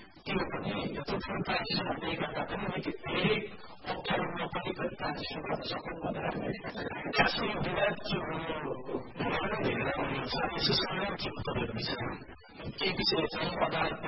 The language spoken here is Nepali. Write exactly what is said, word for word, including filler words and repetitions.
त्यो पनि यत्रो ठुलो ट्रान्जिसन हुँदै गर्दा पनि निकै धेरै अप्ठ्यारोमा पनि ट्रान्जिसन गर्न सकौँ भनेर खासै विवाद के हो धेरै छ यसो संग्राम के हो तपाईँको विषयमा केही विषय चाहिँ अदालतमा